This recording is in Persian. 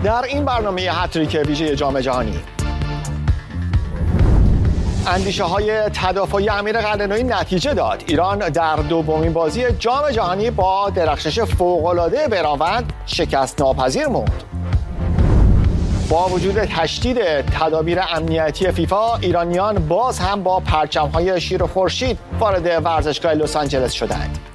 در این برنامه هتریک ویژه جام جهانی اندیشه های تدافعی امیر قلعه‌نویی نتیجه داد. ایران در دومین بازی جام جهانی با درخشش فوق‌العاده براوند شکست ناپذیر موند. با وجود تشدید تدابیر امنیتی فیفا، ایرانیان باز هم با پرچم‌های شیر و خورشید وارد ورزشگاه لس آنجلس شدند.